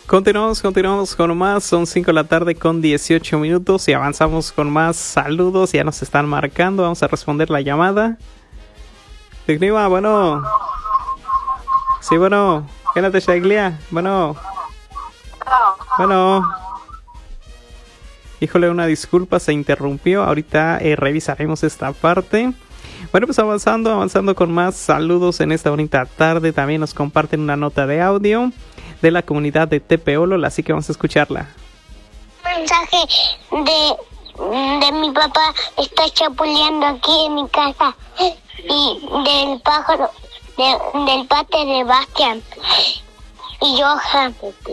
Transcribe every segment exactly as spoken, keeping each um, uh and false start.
Continuamos, continuamos con más, son cinco de la tarde con dieciocho minutos y avanzamos con más saludos, ya nos están marcando, vamos a responder la llamada. Tecniva, bueno. Sí, bueno, ¿qué no te llega? Bueno. Bueno. Híjole, una disculpa, se interrumpió, ahorita eh, revisaremos esta parte. Bueno, pues avanzando, avanzando con más saludos en esta bonita tarde, también nos comparten una nota de audio de la comunidad de Tepeolo, así que vamos a escucharla. Mensaje de, de mi papá está chapuleando aquí en mi casa y del pájaro, de, del pate de Bastián y Johan.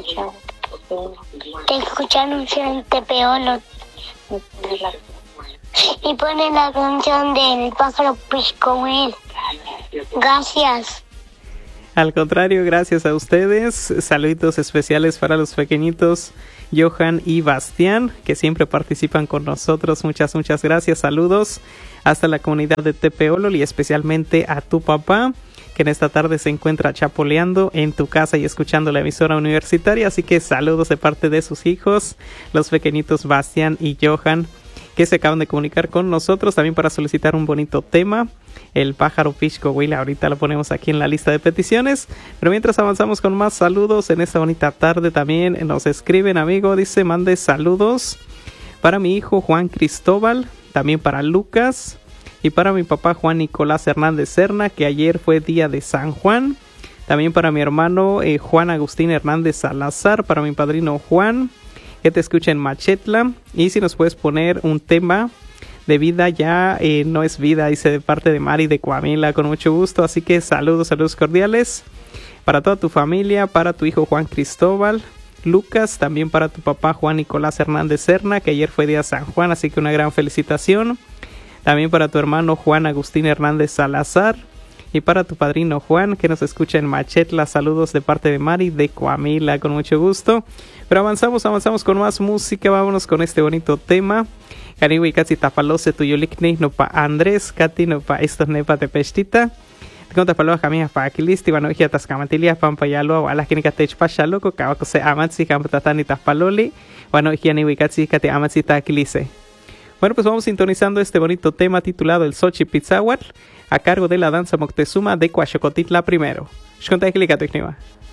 Te escucharon en Tepeolo y ponen la canción del pájaro Piscoil. Gracias. Al contrario, gracias a ustedes. Saluditos especiales para los pequeñitos Johan y Bastián, que siempre participan con nosotros. Muchas, muchas gracias. Saludos hasta la comunidad de Tepeolo y especialmente a tu papá, que en esta tarde se encuentra chapoleando en tu casa y escuchando la emisora universitaria. Así que saludos de parte de sus hijos, los pequeñitos Bastián y Johan, que se acaban de comunicar con nosotros también para solicitar un bonito tema, el pájaro Piscoil. Ahorita lo ponemos aquí en la lista de peticiones, pero mientras avanzamos con más saludos en esta bonita tarde, también nos escriben, amigo, dice, mande saludos para mi hijo Juan Cristóbal, también para Lucas y para mi papá Juan Nicolás Hernández Serna, que ayer fue día de San Juan, también para mi hermano eh, Juan Agustín Hernández Salazar, para mi padrino Juan, que te escucha en Machetla, y si nos puedes poner un tema de vida ya, eh, no es vida, dice de parte de Mari de Coamila, con mucho gusto. Así que saludos, saludos cordiales para toda tu familia, para tu hijo Juan Cristóbal, Lucas, también para tu papá Juan Nicolás Hernández Serna, que ayer fue día San Juan, así que una gran felicitación. También para tu hermano Juan Agustín Hernández Salazar, y para tu padrino Juan, que nos escucha en Machetla, saludos de parte de Mari de Coamila, con mucho gusto. Pero avanzamos, avanzamos con más música, vámonos con este bonito tema. Cariwi casi tapalose tuyolikni no pa Andrés, Kati no pa estos nepa de pestita. Te contas paloa camisa pa Aquilisti, bueno, hija tascamatilia, pampa yalo, a las que ni catech pasha loco, cabaco se amatsi, campatatani taspaloli, bueno, hija ni casi cati amatsi ta Aquilise. Bueno, pues vamos sintonizando este bonito tema titulado El Xochi Pizzahuatl, a cargo de la danza Moctezuma de Coachocotitla primero. Xconta explica tu